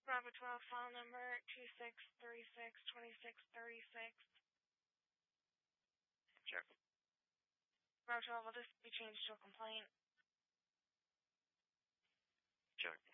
Bravo 12, file number 26362636. Sure. Bravo 12, will this be changed to a complaint? Sure.